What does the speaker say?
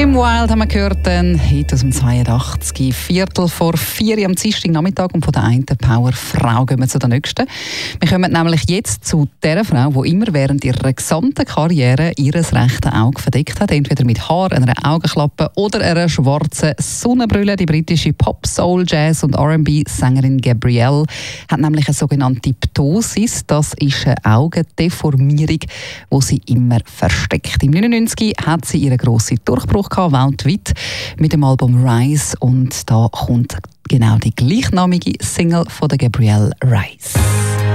Kim Wilde haben wir gehört, heute aus dem 82, Viertel vor 4 am Dienstagnachmittag, und von der einen Powerfrau gehen wir zu der nächsten. Wir kommen nämlich jetzt zu der Frau, die immer während ihrer gesamten Karriere ihr rechtes Auge verdeckt hat, entweder mit Haar, einer Augenklappe oder einer schwarzen Sonnenbrille. Die britische Pop, Soul, Jazz und R&B-Sängerin Gabrielle hat nämlich eine sogenannte Ptosis. Das ist eine Augendeformierung, die sie immer versteckt. Im 1999 hat sie ihren grossen Durchbruch gehabt, weltweit, mit dem Album Rise, und da kommt genau die gleichnamige Single von der Gabrielle, Rise.